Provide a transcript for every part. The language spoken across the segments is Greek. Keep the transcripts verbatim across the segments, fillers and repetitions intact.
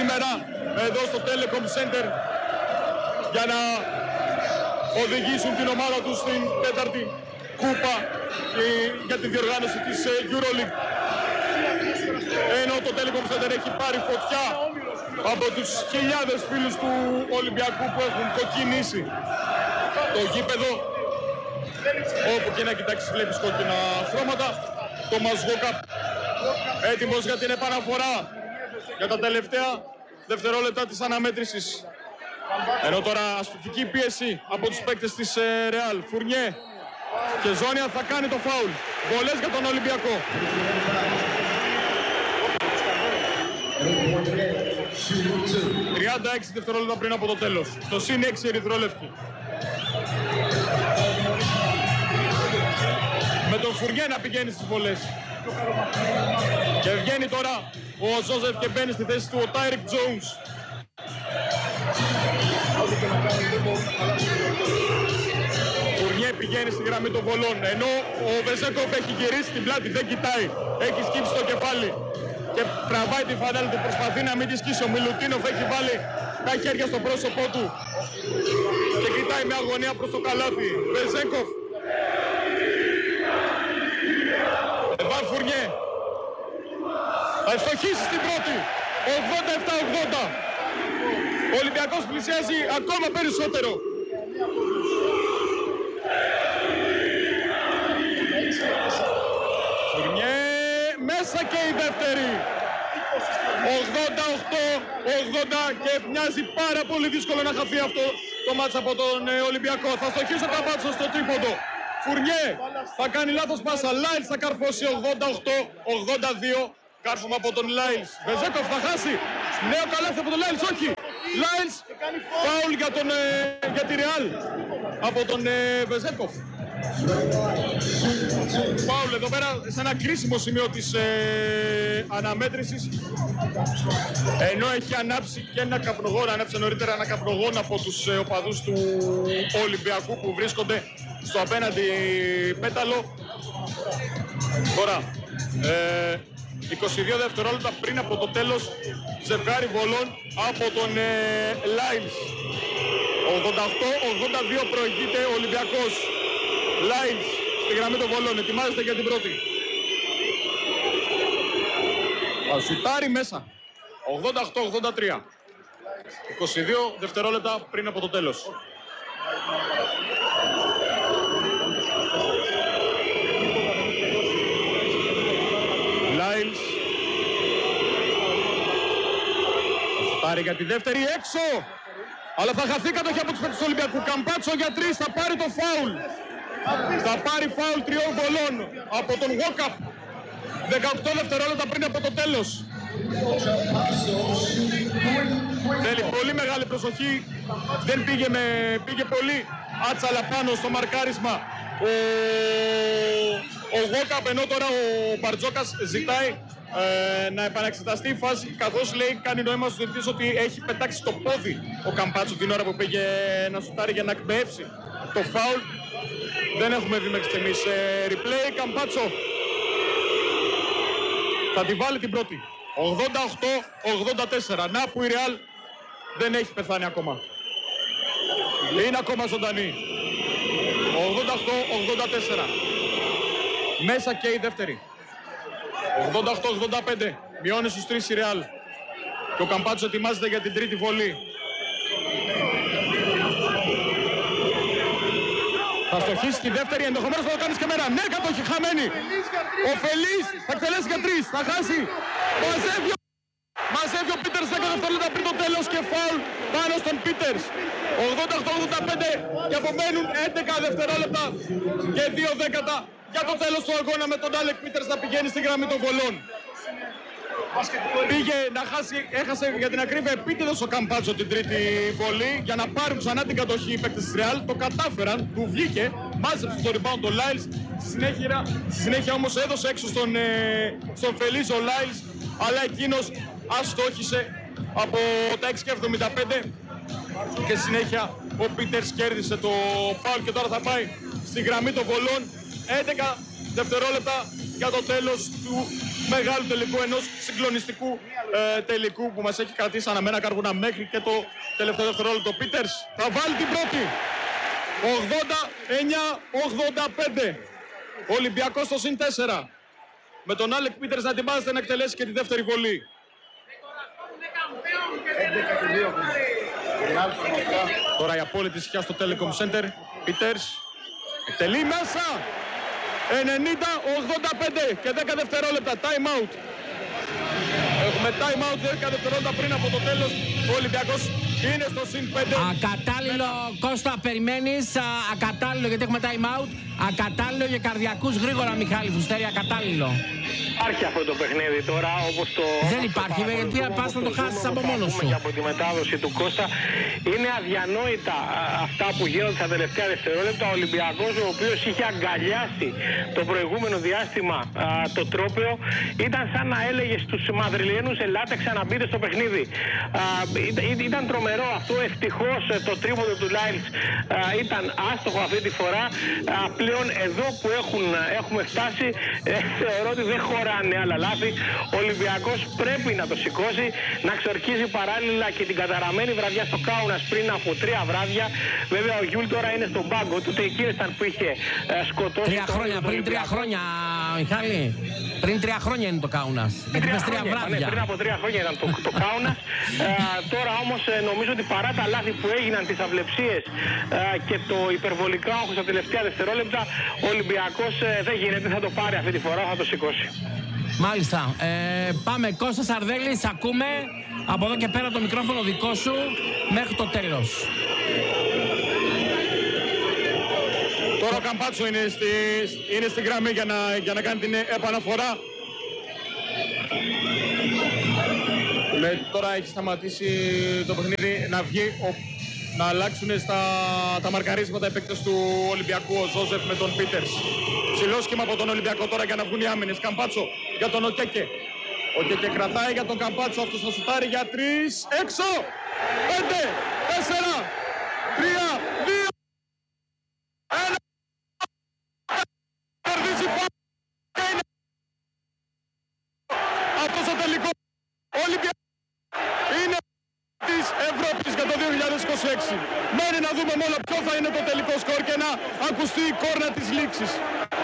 σήμερα εδώ στο Telecom Center για να οδηγήσουν την ομάδα τους στην τέταρτη κούπα για τη διοργάνωση της EuroLeague. Ενώ το Telecom Center έχει πάρει φωτιά από τους χιλιάδες φίλους του Ολυμπιακού που έχουν κοκκινήσει το γήπεδο. Όπου και να κοιτάξεις βλέπεις κόκκινα χρώματα. Το Μαζγόκα έτοιμος για την επαναφορά για τα τελευταία δευτερόλεπτα της αναμέτρησης. Ενώ τώρα ασφυκτική πίεση από τους παίκτες της Ρεάλ. Φουρνιέ και Ζώνια θα κάνει το φάουλ. Βολές για τον Ολυμπιακό. τριάντα έξι δευτερόλεπτα πριν από το τέλος. Στο συν έξι ερυθρόλευκη. Με τον Φουρνιέ να πηγαίνει στις βολές. Και βγαίνει τώρα ο Ζόζεφ και μπαίνει στη θέση του ο Τάιρικ Τζόουνς. Φουρνιέ πηγαίνει στη γραμμή των βολών, ενώ ο Βεζέκοφ έχει γυρίσει την πλάτη, δεν κοιτάει, έχει σκύψει το κεφάλι και τραβάει τη φανέλα του, προσπαθεί να μην τη σκίσει. Ο Μιλουτίνοφ έχει βάλει τα χέρια στο πρόσωπό του και κοιτάει με αγωνία προς το καλάθι. Βεζέκοφ. Εβάν Φουρνιέ θα ευστοχίσει στην πρώτη. ογδόντα επτά ογδόντα. Ο Ολυμπιακός πλησιάζει ακόμα περισσότερο. Φουρνιέ μέσα και η δεύτερη. ογδόντα οκτώ ογδόντα και μοιάζει πάρα πολύ δύσκολο να χαθεί αυτό το μάτς από τον Ολυμπιακό. Θα στοχίσει ο Καμπάτσος στο τρίποντο. Φουρνιέ θα κάνει λάθος πάσα. Λάιλς θα καρφώσει ογδόντα οκτώ ογδόντα δύο. Κάρφωμα από τον Λάιλς. Βεζέκοφ θα χάσει. Νέο καλάθι από τον Λάιλς. Όχι. Λάιλς. Φάουλ για, τον, ε, για τη Ρεάλ. Από τον ε, Βεζέκοφ. Φάουλ εδώ πέρα σε ένα κρίσιμο σημείο της ε, αναμέτρησης. Ενώ έχει ανάψει και ένα καπνογόνο. Ανάψε νωρίτερα ένα καπνογόνο από τους ε, οπαδούς του Ολυμπιακού που βρίσκονται στο απέναντι πέταλο. Τώρα. Ε, είκοσι δύο δευτερόλεπτα πριν από το τέλος, ζευγάρι βολών από τον ε, Λάιλς. ογδόντα οκτώ ογδόντα δύο προηγείται ο Ολυμπιακός. Λάιλς στη γραμμή των βολών, ετοιμάζεται για την πρώτη. Θα σουτάρει μέσα. ογδόντα οκτώ ογδόντα τρία. είκοσι δύο δευτερόλεπτα πριν από το τέλος. Λάιλς. Θα πάρει για τη δεύτερη έξω. Αλλά θα χαθεί κατοχή από τους παίκτες του Ολυμπιακού. Καμπάτσο για τρεις, θα πάρει το φάουλ. Θα πάρει φάουλ τριών βολών από τον Γόκαπ. δεκαοκτώ δευτερόλεπτα πριν από το τέλος. Θέλει πολύ μεγάλη προσοχή. Δεν πήγε με... πήγε πολύ άτσαλα πάνω στο μαρκάρισμα ο, ο Γόκαπ, ενώ τώρα ο Μπαρτζόκας ζητάει ε, να επαναξεταστεί η φάση, καθώς λέει, κάνει νόημα στους διαιτητές ότι έχει πετάξει το πόδι ο Καμπάτσο την ώρα που πήγε να σουτάρει για να εκπαιδεύσει το φάουλ. Δεν έχουμε δει μέχρι στιγμής ε, replay. Καμπάτσο θα τη βάλει την πρώτη. ογδόντα οκτώ ογδόντα τέσσερα. Να που η Ρεάλ δεν έχει πεθάνει ακόμα. Είναι ακόμα ζωντανή. ογδόντα οκτώ ογδόντα τέσσερα. Μέσα και η δεύτερη. ογδόντα οκτώ ογδόντα πέντε. Μειώνει στους τρεις η Ρεάλ. Και ο Καμπάτσο ετοιμάζεται για την τρίτη βολή. Θα στοχίσει τη δεύτερη, ενδεχομένως θα το κάνεις και μέρα. Ναι, κατοχή χαμένη. Ο Φελής θα εκτελέσει για τρεις. Θα χάσει. Μαζεύει ο, Μαζεύει ο Πίτερς δέκα δευτερόλεπτα πριν το τέλος και φάουλ πάνω στον Πίτερς. ογδόντα οκτώ ογδόντα πέντε και απομένουν έντεκα δευτερόλεπτα και δύο δέκατα για το τέλος του αγώνα, με τον Άλεκ Πίτερς να πηγαίνει στη γραμμή των βολών. Πήγε να χάσει, έχασε για την ακρίβεια επίτηδος ο Καμπάτσο την τρίτη βολή για να πάρουν ξανά την κατοχή οι παίκτες της Ρεάλ. Το κατάφεραν, του βγήκε, μάζεψε το rebound τον Λάιλς. Στη συνέχεια, στη συνέχεια όμως έδωσε έξω στον, ε, στον Φελίζ ο Λάιλς, αλλά εκείνος αστόχησε από τα έξι και εβδομήντα πέντε και στη συνέχεια ο Πίτερς κέρδισε το φάουλ και τώρα θα πάει στη γραμμή των βολών. έντεκα δευτερόλεπτα για το τέλος του μεγάλου τελικού, ενός συγκλονιστικού ε, τελικού που μας έχει κρατήσει αναμένα καρβούνα μέχρι και το τελευταίο δευτερόλεπτο. Πίτερς θα βάλει την πρώτη. ογδόντα εννιά ογδόντα πέντε. Ολυμπιακός στο συν τέσσερα. Με τον Άλεκ Πίτερς να ετοιμάζεται να εκτελέσει και τη δεύτερη βολή. Τώρα η απόλυτη ισχύα στο Telecom Center. Πίτερς εκτελεί μέσα. ενενήντα ογδόντα πέντε και δέκα δευτερόλεπτα. Time out. Έχουμε time out δέκα δευτερόλεπτα πριν από το τέλος. Ο Ολυμπιακός είναι στο συν πέντε. Ακατάλληλο, Κώστα, περιμένεις. Α, ακατάλληλο γιατί έχουμε time out. Ακατάλληλο για καρδιακούς γρήγορα, Μιχάλη Φουστέρη. Ακατάλληλο. Υπάρχει αυτό το παιχνίδι τώρα, όπως το... Δεν υπάρχει, γιατί πας να το χάσεις από μόνος σου. Και από τη μετάδοση του Κώστα. Είναι αδιανόητα αυτά που γίνονται στα τελευταία δευτερόλεπτα. Ο Ολυμπιακός, ο οποίος είχε αγκαλιάσει το προηγούμενο διάστημα α, το τρόπαιο, ήταν σαν να έλεγε στους Μαδριλιένους ελάτε ξαναμπείτε στο παιχνίδι. Α, ή, ήταν τρομερό αυτό. Ευτυχώς το τρίποντο του Λάιλς ήταν άστοχο αυτή τη φορά. Α, πλέον εδώ που έχουν, έχουμε φτάσει ε, θεωρώ ότι δεν χωράνε άλλα λάθη. Ο Ολυμπιακός πρέπει να το σηκώσει, να ξορκίζει παράλληλα και την καταραμένη βραδιά στο Κάουνας πριν από τρία βράδια. Βέβαια ο Γιούλ τώρα είναι στον πάγκο του, εκείνες ήταν που είχε ε, σκοτώσει. Τρία χρόνια, πριν τρία χρόνια, Μιχάλη. Πριν τρία χρόνια είναι το Κάουνας. Γιατί πες τρία βράδια. Ναι, πριν από τρία χρόνια ήταν το, το Κάουνας. ε, τώρα όμως ε, νομίζω ότι παρά τα λάθη που έγιναν, τις αυλεψίες ε, και το υπερβολικά όχος στα τελευταία δευτερόλεπτα, ο Ολυμπιακός ε, δεν γίνεται, θα το πάρει αυτή τη φορά, θα το σηκώσει. Μάλιστα. Ε, πάμε, Κώστας Σαρδέλης, ακούμε από εδώ και πέρα το μικρόφωνο δικό σου μέχρι το τέλος. Τώρα ο Καμπάτσο είναι στη, είναι στη γραμμή για να, για να κάνει την επαναφορά. Με, τώρα έχει σταματήσει το παιχνίδι να βγει, ο, να αλλάξουν στα, τα μαρκαρίσματα οι παίκτες του Ολυμπιακού, ο Ζόζεφ με τον Πίτερς. Ψηλό σχήμα από τον Ολυμπιακό τώρα για να βγουν οι άμυνες. Καμπάτσο για τον Οκέκε. Ο Οκέκε κρατάει για τον Καμπάτσο, αυτός θα σουτάρει για τρεις, έξω! Πέντε, τέσσερα, τρία, δύο, ένα. Κερδίζει και είναι αυτός ο τελικός. Ολυμπιακός είναι της Ευρώπης για το δύο χιλιάδες είκοσι έξι. Μένει να δούμε μόνο ποιο θα είναι το τελικό σκορ και να ακουστεί η κόρνα της λήξης.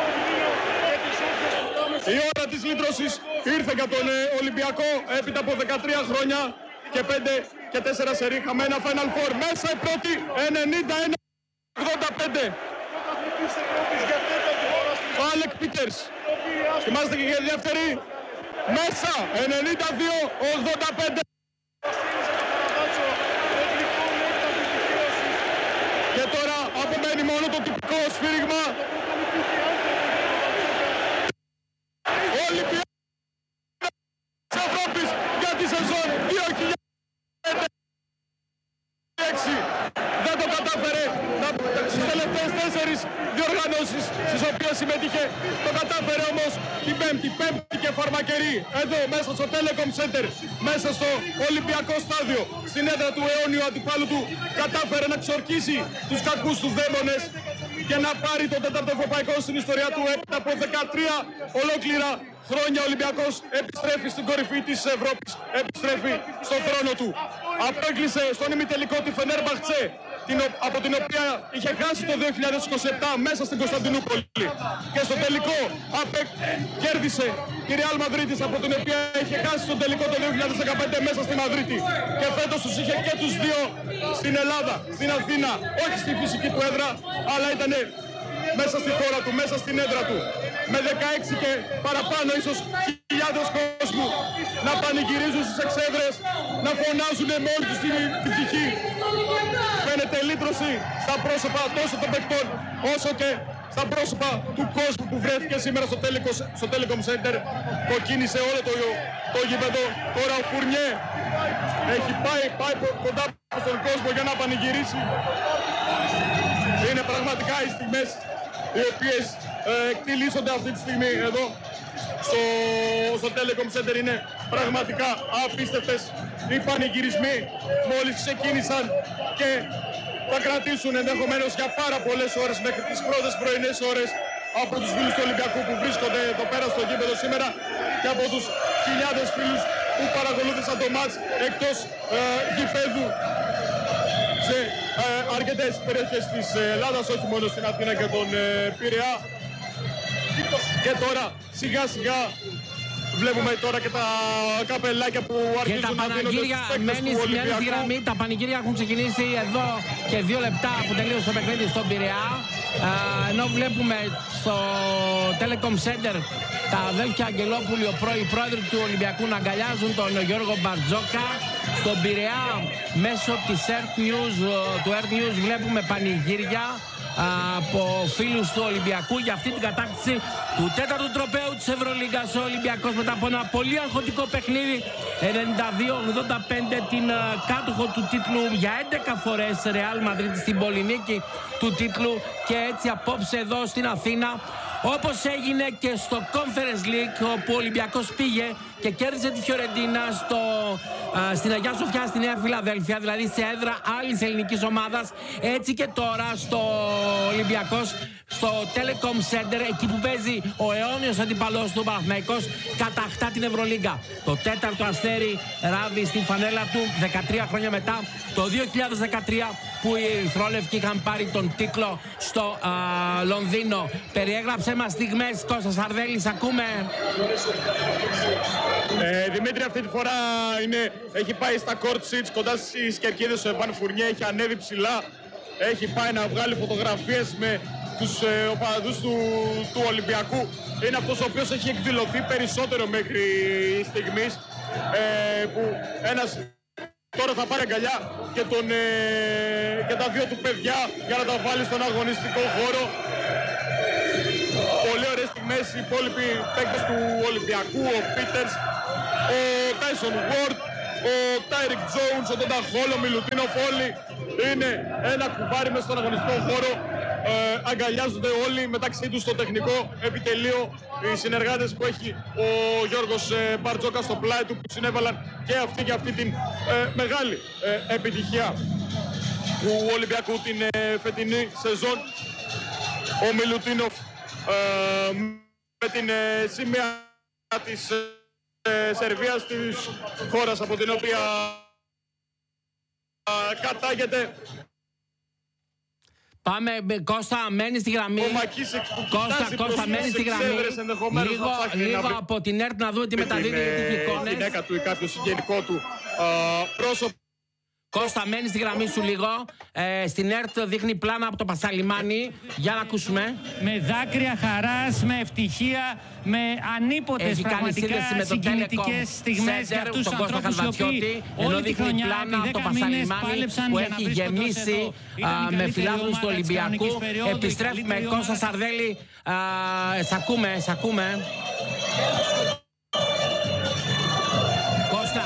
Η ώρα της λύτρωσης ήρθε για τον Ολυμπιακό έπειτα από δεκατρία χρόνια και πέντε και τέσσερα σερί χαμένα Final Four. Μέσα η πρώτη ενενήντα ένα ογδόντα πέντε. Ο Άλεκ Πίτερς. Θυμάστε και για δεύτερη. Μέσα ενενήντα δύο ογδόντα πέντε. Και τώρα απομένει μόνο το τυπικό σφύριγμα. Ολυμπιακός της Ευρώπης για τη σεζόν δύο χιλιάδες έξι. Δεν το κατάφερε στις τελευταίες τέσσερις διοργανώσεις στις οποίες συμμετείχε. Το κατάφερε όμως την πέμπτη, πέμπτη και φαρμακερή. Εδώ μέσα στο Telecom Center, μέσα στο Ολυμπιακό στάδιο, στην έδρα του αιώνιου αντιπάλου του, κατάφερε να ξορκίσει τους κακούς τους δαίμονες και να πάρει το τέταρτο ευρωπαϊκό στην ιστορία του. Έπειτα από δεκατρία ολόκληρα χρόνια ο Ολυμπιακός επιστρέφει στην κορυφή της Ευρώπης, επιστρέφει στον θρόνο του. Απέκλεισε στον ημιτελικό τη Φενέρμπαχτσε, την, από την οποία είχε χάσει το δύο χιλιάδες είκοσι επτά μέσα στην Κωνσταντινούπολη. Και στο τελικό απε... κέρδισε τη Real Madrid, από την οποία είχε χάσει τον τελικό το δύο χιλιάδες δεκαπέντε μέσα στη Μαδρίτη. Και φέτος τους είχε και τους δύο στην Ελλάδα, στην Αθήνα, όχι στη φυσική του έδρα, αλλά ήταν μέσα στη χώρα του, μέσα στην έδρα του. Με δεκαέξι και παραπάνω ίσως χιλιάδες κόσμου να πανηγυρίζουν στις εξέδρες, να φωνάζουν με όλη τους την ψυχή. Φαίνεται λύτρωση στα πρόσωπα τόσο των παικτών όσο και στα πρόσωπα του κόσμου που βρέθηκε σήμερα στο, Telecom, στο Telecom Center. Κοκκίνησε όλο το, το γήπεδο. Τώρα ο Φουρνιέ έχει πάει, πάει κοντά στον κόσμο για να πανηγυρίσει. Είναι πραγματικά οι στιγμές οι οποίες ε, εκτιλήσονται αυτή τη στιγμή εδώ στο, στο Telecom Center. Είναι πραγματικά απίστευτες οι πανηγυρισμοί, μόλις ξεκίνησαν και θα κρατήσουν ενδεχομένως για πάρα πολλές ώρες μέχρι τις πρώτες πρωινές ώρες από τους φίλους του Ολυμπιακού που βρίσκονται εδώ πέρα στο γήπεδο σήμερα και από τους χιλιάδες φίλους που παρακολούθησαν το μάτς εκτός ε, γηπέδου σε ε, αρκετές περιοχές της Ελλάδας, όχι μόνο στην Αθήνα και τον ε, Πειραιά. Και τώρα σιγά σιγά βλέπουμε τώρα και τα καπελάκια που αρχίζουν να δίνονται στους παίκτες του Ολυμπιακού. Γραμμή, τα πανηγύρια έχουν ξεκινήσει εδώ και δύο λεπτά που τελείωσε το παιχνίδι στον Πειραιά. Α, ενώ βλέπουμε στο Telecom Center τα αδέλφια Αγγελόπουλοι, ο πρώην πρόεδροι του Ολυμπιακού, να αγκαλιάζουν τον Γιώργο Μπαρτζόκα. Στον Πειραιά μέσω της Earth News, του Earth News βλέπουμε πανηγύρια από φίλους του Ολυμπιακού για αυτή την κατάκτηση του τέταρτου τροπαίου της Ευρωλίγκας. Ο Ολυμπιακός μετά από ένα πολύ αγχωτικό παιχνίδι ενενήντα δύο ογδόντα πέντε την κάτοχο του τίτλου για έντεκα φορές Real Madrid στην πολυνίκη του τίτλου, και έτσι απόψε εδώ στην Αθήνα, όπως έγινε και στο Conference League, όπου ο Ολυμπιακός πήγε και κέρδισε τη Φιωρεντίνα στο, α, στην Αγιά Σοφιά στη Νέα Φιλαδέλφια, δηλαδή σε έδρα άλλης ελληνικής ομάδας. Έτσι και τώρα στο Ολυμπιακός, στο Telecom Center, εκεί που παίζει ο αιώνιος αντιπαλός του Παναθηναϊκός, κατακτά την Ευρωλίγκα. Το τέταρτο αστέρι ράβει στην φανέλα του δεκατρία χρόνια μετά, το δύο χιλιάδες δεκατρία, που οι Ερυθρόλευκοι είχαν πάρει τον τίτλο στο α, Λονδίνο. Περιέγραψε μας στιγμές, Κώστας Σαρδέλης, ακούμε. Ε, Δημήτρη, αυτή τη φορά είναι, έχει πάει στα court seats κοντά στις κερκίδες ο Εβάν Φουρνιέ, έχει ανέβει ψηλά, έχει πάει να βγάλει φωτογραφίες με τους ε, οπαδούς του, του Ολυμπιακού. Είναι αυτός ο οποίος έχει εκδηλωθεί περισσότερο μέχρι στιγμής, ε, που ένας τώρα θα πάρει αγκαλιά και, τον, ε, και τα δύο του παιδιά για να τα βάλει στον αγωνιστικό χώρο. Πολύ ωραίες στιγμές οι υπόλοιποι παίκτες του Ολυμπιακού, ο Πίτερς, ο Τάισον Γουόρτ, ο Τάιρικ Τζόουνς, ο Τόντα Χόλ, ο Μιλουτίνοφ, όλοι είναι ένα κουβάρι μέσα στον αγωνιστικό χώρο. Ε, αγκαλιάζονται όλοι μεταξύ τους στο τεχνικό επιτελείο, οι συνεργάτες που έχει ο Γιώργος ε, Μπαρτζόκα στο πλάι του, που συνέβαλαν και αυτή και αυτή την ε, μεγάλη ε, επιτυχία του Ολυμπιακού την ε, φετινή σεζόν. Ο Μιλουτίνοφ ε, με την ε, σημαία της ε, Σερβίας, της χώρας από την οποία ε, κατάγεται. Πάμε, Κώστα, μένει στη γραμμή. Κώστα, Κώστα, μένει στη γραμμή. Λίγο, λίγο από την ΕΡΤ να δούμε τι μεταδίδει τις εικόνες. Την γυναίκα του ή κάποιο συγγενικό του πρόσωπο. Κώστα, μένει στη γραμμή σου λίγο. Ε, στην ΕΡΤ δείχνει πλάνα από το Πασαλιμάνι. Για να ακούσουμε. Με δάκρυα χαράς, με ευτυχία, με ανίποτες πραγματικά συγκινητικές στιγμές για αυτούς τους ανθρώπους οι οποίοι όλη τη χρονιά, επί δέκα μήνες πάλεψαν που για να έχει βρίσκονται γεμίσει εδώ. με φιλάθλους του Ολυμπιακού. Επιστρέφουμε, Κώστα Σαρδέλη. Σ' ακούμε, σ' ακούμε. Κώστα.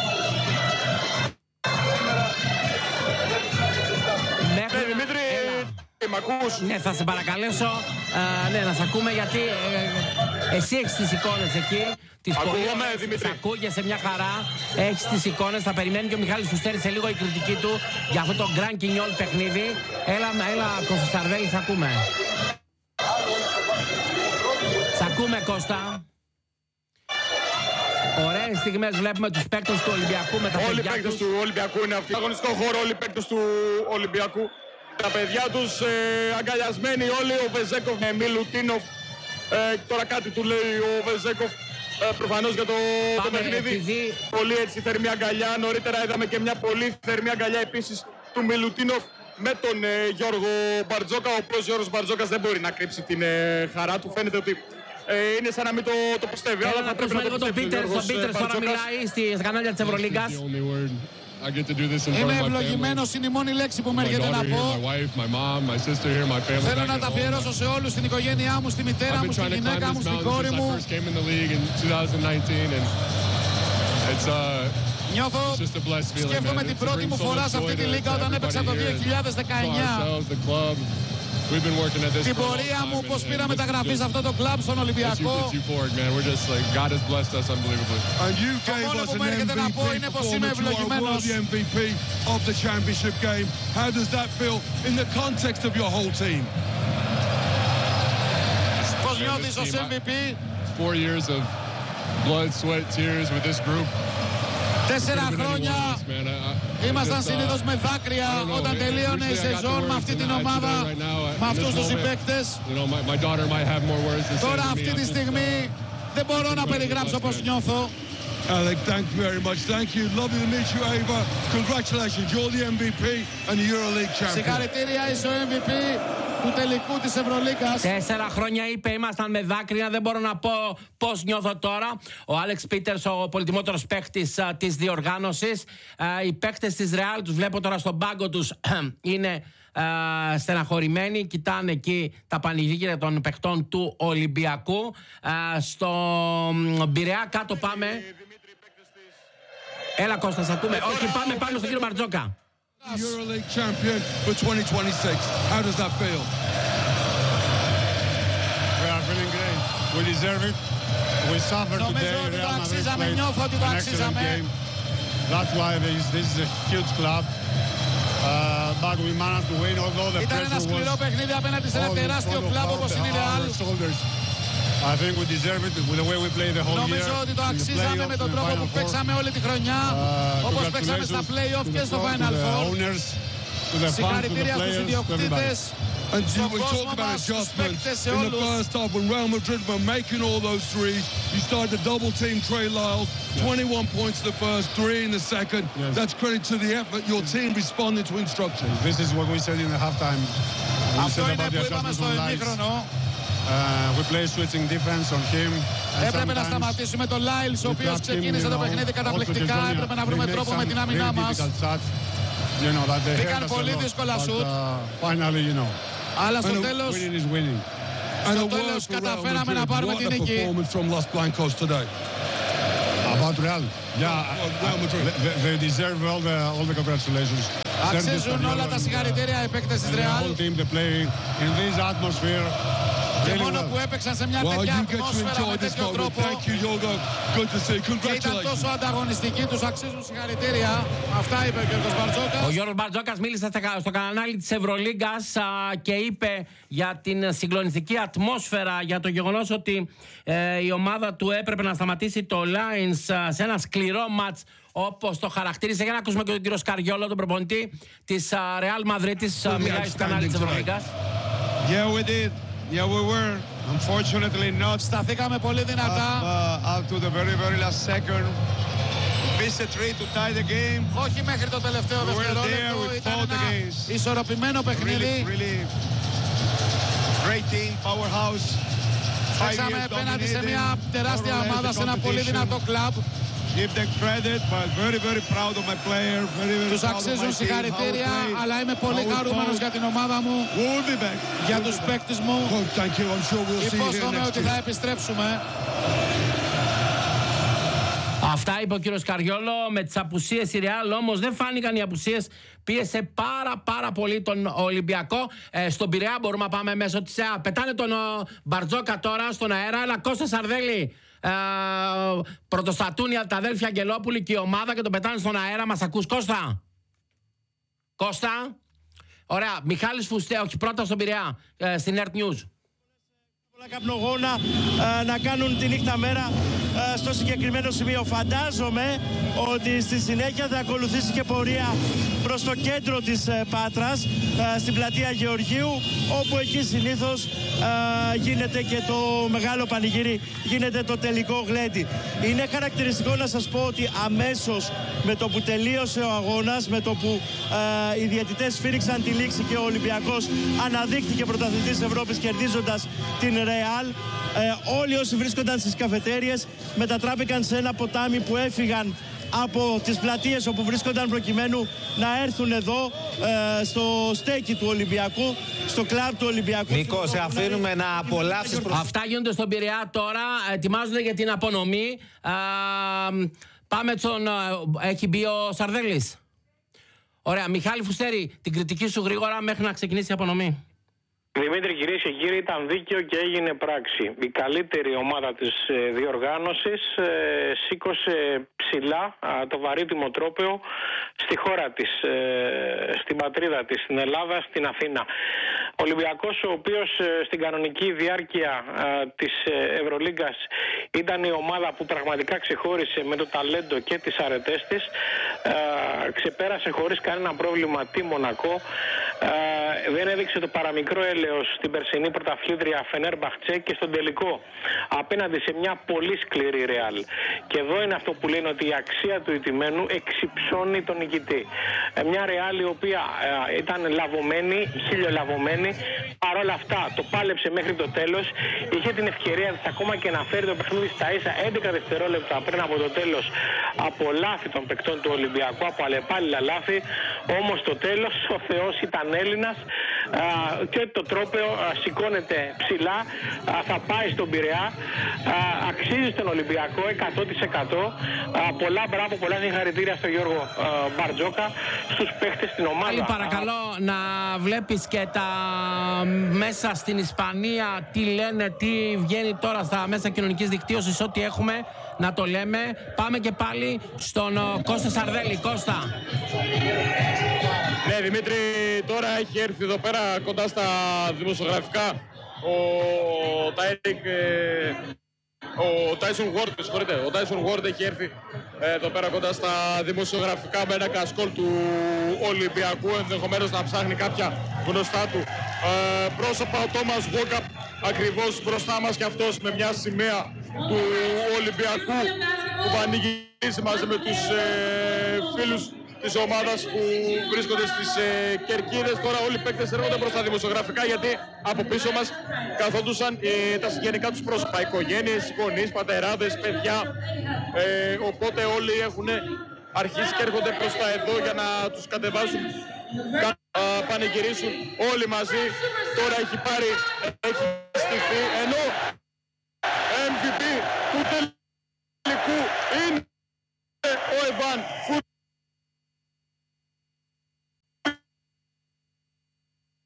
Ναι, Δημήτρη, μ' ακούς? Ναι, θα σε παρακαλέσω α, ναι, να σε ακούμε, γιατί ε, εσύ έχεις τις εικόνες εκεί. Τις Ακούγομαι, Δημήτρη. Θα ακούγεσαι μια χαρά. Έχεις τις εικόνες. Θα περιμένει και ο Μιχάλης Φουστέρης σε λίγο η κριτική του για αυτό το Grand Quignol παιχνίδι. Έλα, έλα Κώστα Σαρδέλη, θα ακούμε. Σ' ακούμε, Κώστα. Ωραίες στιγμές βλέπουμε τους παίκτες του Ολυμπιακού με τα όλοι παιδιά οι παίκτες τους. του Ολυμπιακού είναι αυτοί. Αγωνιστικό χώρο, όλοι οι παίκτες του Ολυμπιακού. Τα παιδιά τους ε, αγκαλιασμένοι όλοι. Ο Βεζέκοφ με Μιλουτίνοφ. Ε, τώρα κάτι του λέει ο Βεζέκοφ. Ε, προφανώς για το, το παιχνίδι. Επειδή... Πολύ έτσι θερμή αγκαλιά. Νωρίτερα είδαμε και μια πολύ θερμή αγκαλιά επίσης του Μιλουτίνοφ με τον ε, Γιώργο Μπαρτζόκα. Ο οποίος Γιώργος Μπαρτζόκας δεν μπορεί να κρύψει την ε, χαρά του. Φαίνεται ότι Ε, είναι σαν να μην το, το πιστεύει. Έλα, αλλά θα πρέπει να το πιστέψει. Τον Πίτερς τώρα μιλάει στις κανάλια της Ευρωλίγκας. Είμαι ευλογημένος, είναι η μόνη λέξη που με έρχεται να πω. Θέλω να τα αφιερώσω σε όλους, στην οικογένειά μου, στη μητέρα μου, στη γυναίκα μου, στην κόρη μου. Νιώθω, σκέφτομαι την πρώτη μου φορά σε αυτή τη λίγα όταν έπαιξα το δύο χιλιάδες δεκαεννιά. Την πορεία μου, πώς πήρα μεταγραφή σε αυτό το κλαμπ στον Ολυμπιακό. Το μόνο που μου έρχεται να πω είναι πως είμαι ευλογημένος. νιώθεις ως εμ βι πι? Four years of blood, sweat, tears with this group. Τέσσερα χρόνια ήμασταν συνήθως με δάκρυα όταν τελείωνε η σεζόν με αυτή την ομάδα, με αυτούς τους συμπαίκτες. Τώρα αυτή τη στιγμή δεν μπορώ να περιγράψω πώς νιώθω. Alec, thank you very much. Thank you. Lovely to meet you, Ava. Congratulations. You're the εμ βι πι and the EuroLeague champion. Συγχαρητήρια, είσαι ο εμ βι πι του τελικού της Ευρωλίγκας. Τέσσερα χρόνια είπε, ήμασταν με δάκρυα, δεν μπορώ να πω πώς νιώθω τώρα. Ο Άλεξ Πίτερς, ο πολυτιμότερος παίκτης της διοργάνωσης. Οι παίκτες της Real, τους βλέπω τώρα στον πάγκο τους, είναι Uh, στεναχωρημένοι, κοιτάνε εκεί τα πανηγύρια των παιχτών του Ολυμπιακού. Uh, στο Πειραιά κάτω πάμε. Έλα Κώστα, σ' ακούμε. Όχι, πάμε πάνω στον κύριο Μπαρτζόκα. EuroLeague champion for twenty twenty-six. How does that feel? We are feeling great. We deserve it. We suffered today. Real Madrid played an excellent game. That's why this, this is a huge club. Uh, but we managed to win, although the Ήταν ένα σκληρό παιχνίδι απέναντι σε ένα τεράστιο κλαμπ όπως είναι η Real. I think we deserve it with the way we play the whole year. Νομίζω ότι το αξίζαμε με τον τρόπο που παίξαμε όλη τη χρονιά, όπως παίξαμε στα play-off και στο Final Four. Συγχαρητήρια στους ιδιοκτήτες, στον κόσμο μας, στους παίκτες, σε όλους. In the first half, when Real Madrid were making all those threes, you started to double team Trey Lyles, twenty-one points the first, three in the second. Yes. That's credit to the effort. Your team responded to instructions. This is what we said in the halftime. We Αυτό είναι που είπαμε στο ημίχρονο. Uh, we play switching defense on him. Έπρεπε να σταματήσουμε τον Lyles, ο οποίος ξεκίνησε το παιχνίδι καταπληκτικά. Έπρεπε να βρούμε τρόπο με την άμυνά μας. Μπήκαν πολύ δύσκολα σουτ. Αλλά στο τέλος, στο τέλος καταφέραμε να πάρουμε την νίκη. About Real, yeah, they deserve all the all the congratulations. Αξίζουν όλα τα συγχαρητήρια οι παίκτες της Real. The whole team they play in this atmosphere. Και μόνο που έπαιξαν σε μια τέτοια ατμόσφαιρα με τέτοιο τρόπο και ήταν τόσο ανταγωνιστικοί, τους αξίζουν συγχαρητήρια. Αυτά είπε ο Γιώργος Μπαρτζόκας. Ο Γιώργος Μπαρτζόκας μίλησε στο κανάλι της Ευρωλίγκας και είπε για την συγκλονιστική ατμόσφαιρα, για το γεγονός ότι ε, η ομάδα του έπρεπε να σταματήσει το Lions σε ένα σκληρό μάτς, όπως το χαρακτήρισε. Για να ακούσουμε και τον κύριο Σκαριόλο, τον προπονητή της Real Madrid, μιλάει στο κανάλι της Ευρωλίγκας. Yeah, we did. Yeah, we were. Unfortunately not. Σταθήκαμε πολύ δυνατά. Uh, up to the very, very last second. Missed a three to tie the game. Όχι μέχρι το τελευταίο δευτερόλεπτο. Ήταν ένα ισορροπημένο παιχνίδι. Really, really great team, powerhouse. Παίξαμε απέναντι σε μια τεράστια ομάδα, σε ένα πολύ δυνατό κλαμπ. Give them credit, but very, very proud of my player. Very, very τους αξίζουν συγχαρητήρια, αλλά είμαι πολύ χαρούμενος για την ομάδα μου, we'll be back. για τους παίκτες μου. Υπόσχομαι ότι θα επιστρέψουμε. Αυτά είπε ο κύριος Καριόλο με τις απουσίες η Real, όμως δεν φάνηκαν οι απουσίες. Πίεσε πάρα πάρα πολύ τον Ολυμπιακό. Ε, στον Πειραιά μπορούμε να πάμε μέσω της ΕΑ. Πετάνε τον ο, Μπαρτζόκα τώρα στον αέρα, αλλά Κώστα Σαρδέλη. Ε, πρωτοστατούν τα αδέλφια Αγγελόπουλοι και η ομάδα και τον πετάνε στον αέρα. Μας ακούς Κώστα? Κώστα? Ωραία. Μιχάλης Φουστέ, όχι πρώτα στον Πειραιά, ε, στην Earth News. Καπνογόνα ε, να κάνουν τη νύχτα μέρα ε, στο συγκεκριμένο σημείο. Φαντάζομαι ότι στη συνέχεια θα ακολουθήσει και πορεία προς το κέντρο της ε, Πάτρας, ε, στην πλατεία Γεωργίου, όπου εκεί συνήθως ε, γίνεται και το μεγάλο πανηγύρι, γίνεται το τελικό γλέντι. Είναι χαρακτηριστικό να σας πω ότι αμέσως με το που τελείωσε ο αγώνας, με το που ε, οι διαιτητές σφύριξαν τη λήξη και ο Ολυμπιακός αναδείχθηκε πρωταθλητής Ευρώπης κερδίζοντας την Real, ε, όλοι όσοι βρίσκονταν στις καφετέριες μετατράπηκαν σε ένα ποτάμι που έφυγαν από τις πλατείες όπου βρίσκονταν προκειμένου να έρθουν εδώ ε, στο στέκι του Ολυμπιακού, στο κλαμπ του Ολυμπιακού. Νίκο, σε αφήνουμε να απολαύσεις. Αυτά γίνονται στον Πειραιά τώρα, ετοιμάζονται για την απονομή. Α, πάμε στον... Έχει μπει ο Σαρδέλης. Ωραία, Μιχάλη Φουστέρη, την κριτική σου γρήγορα μέχρι να ξεκινήσει η απονομή. Δημήτρη, κυρίες και κύριοι, ήταν δίκαιο και έγινε πράξη. Η καλύτερη ομάδα της διοργάνωσης ε, σήκωσε ψηλά α, το βαρύτιμο τρόπαιο στη χώρα της, ε, στην πατρίδα της, στην Ελλάδα, στην Αθήνα. Ο Ολυμπιακός, ο οποίος ε, στην κανονική διάρκεια α, της Ευρωλίγκας ήταν η ομάδα που πραγματικά ξεχώρισε με το ταλέντο και τις αρετές της, α, ξεπέρασε χωρίς κανένα πρόβλημα τη Μονακό, α, δεν έδειξε το παραμικρό έλεος στην περσινή πρωταθλήτρια Φενέρμπαχτσε και στον τελικό απέναντι σε μια πολύ σκληρή Ρεάλ. Και εδώ είναι αυτό που λένε, ότι η αξία του ηττημένου εξυψώνει τον νικητή. Μια Ρεάλ η οποία ε, ήταν λαβωμένη, χιλιολαβωμένη, παρόλα αυτά το πάλεψε μέχρι το τέλος, είχε την ευκαιρία της ακόμα και να φέρει το παιχνίδι στα ίσα έντεκα δευτερόλεπτα πριν από το τέλος από λάθη των παικτών του Ολυμπιακού, από αλλεπάλληλα λάθη. Όμως στο τέλος ο Θεός ήταν Έλληνας α, και το τρόπαιο α, σηκώνεται ψηλά, α, θα πάει στον Πειραιά, α, αξίζει στον Ολυμπιακό εκατό τοις εκατό. Α, πολλά μπράβο, πολλά συγχαρητήρια στον Γιώργο α, Μπαρτζόκα, στους παίχτες στην ομάδα. Άλλη παρακαλώ α, να βλέπεις και τα μέσα στην Ισπανία, τι λένε, τι βγαίνει τώρα στα μέσα κοινωνικής δικτύωσης, ό,τι έχουμε να το λέμε. Πάμε και πάλι στον ο, Κώστα Σαρδέλη. Κώστα. Ναι, Δημήτρη, τώρα έχει έρθει εδώ πέρα κοντά στα δημοσιογραφικά ο Τάιρικ, ο Τάισον Γουόρντ, συγχωρείτε, ο Τάισον Γουόρντ έχει έρθει εδώ πέρα κοντά στα δημοσιογραφικά με ένα κασκόλ του Ολυμπιακού, ενδεχομένως να ψάχνει κάποια γνωστά του ε, πρόσωπα. Ο Τόμας Γόκαπ ακριβώς μπροστά μας και αυτός με μια σημαία του Ολυμπιακού που πανηγυρίζει μαζί με τους ε, φίλους της ομάδας που βρίσκονται στις ε, κερκίδες. Τώρα όλοι οι παίκτες έρχονται προς τα δημοσιογραφικά, γιατί από πίσω μας καθόντουσαν ε, τα συγγενικά τους πρόσωπα, οικογένειες, γονείς, πατεράδες, παιδιά, ε, οπότε όλοι έχουν αρχίσει και έρχονται προς τα εδώ για να τους κατεβάσουν, να πανηγυρίσουν όλοι μαζί. Τώρα έχει πάρει, έχει στηθεί, ενώ εμ βι πι του τελικού είναι ο Ιβάν Φούρνιε.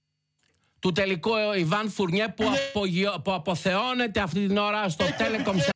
Του τελικού ο Ιβάν Φουρνιέ που, απο, που αποθεώνεται αυτή την ώρα στο Telecom